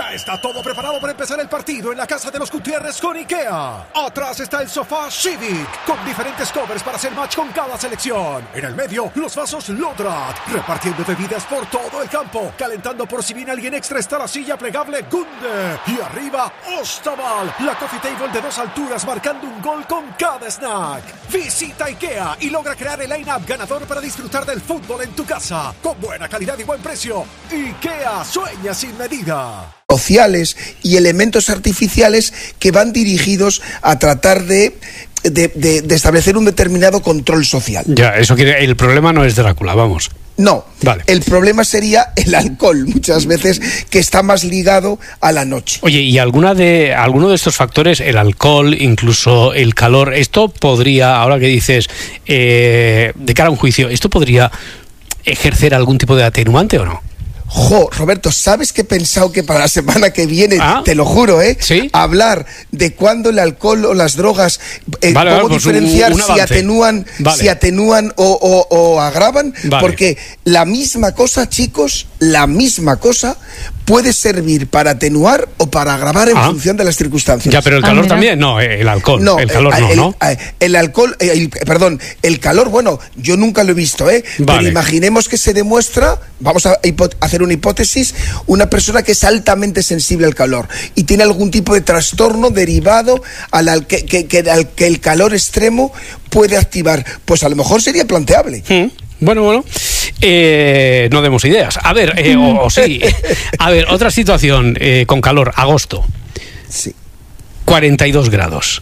Ya está todo preparado para empezar el partido en la casa de los Gutiérrez con IKEA. Atrás está el sofá Civic, con diferentes covers para hacer match con cada selección. En el medio, los vasos Lodrat, repartiendo bebidas por todo el campo. Calentando por si viene alguien extra está la silla plegable Gunde. Y arriba, Ostaval, la coffee table de 2 alturas marcando un gol con cada snack. Visita IKEA y logra crear el line-up ganador para disfrutar del fútbol en tu casa. Con buena calidad y buen precio. IKEA, sueña sin medida. Sociales y elementos artificiales que van dirigidos a tratar de establecer un determinado control social. Ya, eso quiere. El problema no es Drácula, vamos. No, vale. El problema sería el alcohol, muchas veces, que está más ligado a la noche. Oye, ¿y alguno de estos factores, el alcohol, incluso el calor, esto podría, ahora que dices, de cara a un juicio, esto podría ejercer algún tipo de atenuante o no? Roberto, ¿sabes que he pensado que para la semana que viene, te lo juro, ¿sí? Hablar de cuándo el alcohol o las drogas, cómo diferenciar si atenúan o agravan? Vale. Porque la misma cosa, chicos, puede servir para atenuar o para agravar en función de las circunstancias. Ya, pero el calor también, no, el alcohol. No, el calor no. El alcohol, el calor, bueno, yo nunca lo he visto, Vale. Pero imaginemos que se demuestra, vamos a hacer una hipótesis, una persona que es altamente sensible al calor y tiene algún tipo de trastorno derivado que el calor extremo puede activar, pues a lo mejor sería planteable. Bueno, no demos ideas. A ver, o sí. A ver, otra situación con calor, agosto. Sí. 42 grados.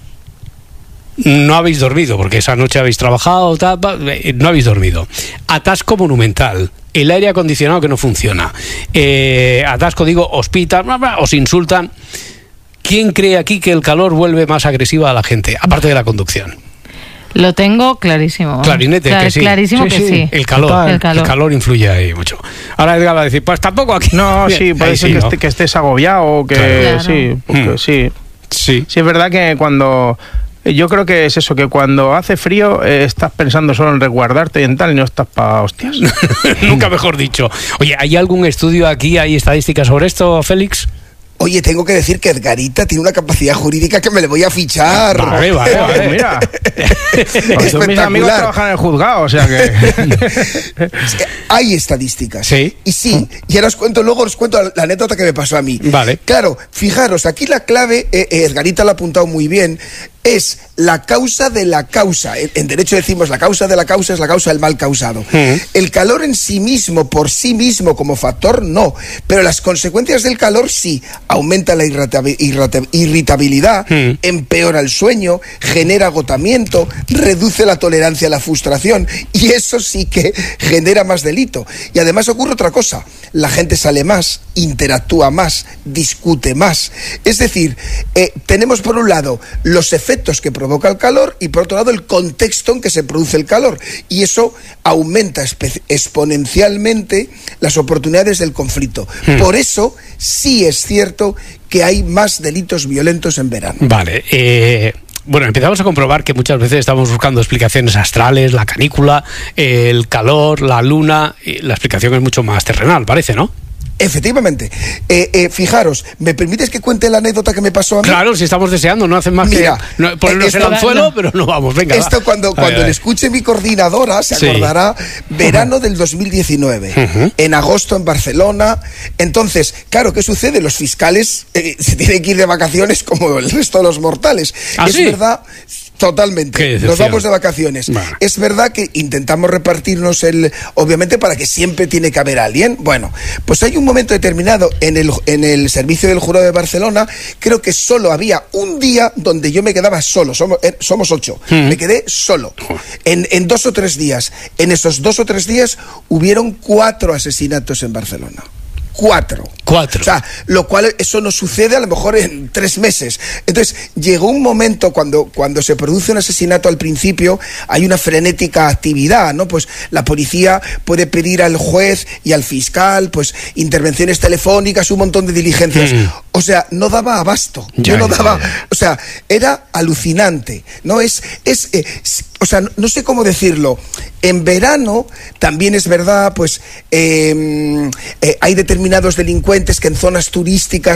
No habéis dormido, porque esa noche habéis trabajado, no habéis dormido. Atasco monumental. El aire acondicionado que no funciona. Atasco, os pitan, os insultan. ¿Quién cree aquí que el calor vuelve más agresiva a la gente, aparte de la conducción? Lo tengo clarísimo. Clarinete, que sí. Clarísimo que sí. El calor influye ahí mucho. Ahora Edgar va a decir, pues tampoco aquí. No, sí, puede ser que estés agobiado, que claro. Sí, porque sí. Sí, es verdad que cuando... Yo creo que es eso, que cuando hace frío estás pensando solo en resguardarte y en tal, y no estás para hostias. Nunca mejor dicho. Oye, ¿hay algún estudio aquí, hay estadísticas sobre esto, Félix? Oye, tengo que decir que Edgarita tiene una capacidad jurídica que me le voy a fichar. Vale, mira. Pues mis amigos trabajan en el juzgado, o sea que... Hay estadísticas. Sí. Y sí, y ahora luego os cuento la anécdota que me pasó a mí. Vale. Claro, fijaros, aquí la clave, Edgarita lo ha apuntado muy bien, es la causa de la causa. En derecho decimos la causa de la causa es la causa del mal causado. El calor en sí mismo, por sí mismo, como factor, no. Pero las consecuencias del calor sí. Aumenta la irritabilidad, empeora el sueño, genera agotamiento, reduce la tolerancia a la frustración. Y eso sí que genera más delito. Y además ocurre otra cosa. La gente sale más, interactúa más, discute más. Es decir, tenemos por un lado los efectos que provoca el calor y por otro lado el contexto en que se produce el calor, y eso aumenta exponencialmente las oportunidades del conflicto. Por eso sí es cierto que hay más delitos violentos en verano. Vale, bueno, empezamos a comprobar que muchas veces estamos buscando explicaciones astrales, la canícula, el calor, la luna, y la explicación es mucho más terrenal, parece, ¿no? Efectivamente. Fijaros, ¿me permites que cuente la anécdota que me pasó a mí? Claro, si estamos deseando, no hacen más que ponernos el anzuelo, pero no vamos, venga. Esto cuando le escuche mi coordinadora se acordará, verano del 2019, en agosto en Barcelona. Entonces, claro, ¿qué sucede? Los fiscales se tienen que ir de vacaciones como el resto de los mortales. ¿Ah, es sí? verdad... Totalmente, nos vamos de vacaciones. Vale. Es verdad que intentamos repartirnos obviamente para que siempre tiene que haber alguien. Bueno, pues hay un momento determinado en el servicio del jurado de Barcelona, creo que solo había un día donde yo me quedaba solo, somos 8, me quedé solo, en 2 o 3 días. En esos 2 o 3 días hubieron 4 asesinatos en Barcelona. 4. O sea, lo cual eso no sucede a lo mejor en 3 meses. Entonces, llegó un momento cuando se produce un asesinato al principio, hay una frenética actividad, ¿no? Pues la policía puede pedir al juez y al fiscal, pues, intervenciones telefónicas, un montón de diligencias. O sea, no daba abasto. O sea, era alucinante, ¿no? O sea, no sé cómo decirlo. En verano también es verdad, pues hay determinados delincuentes que en zonas turísticas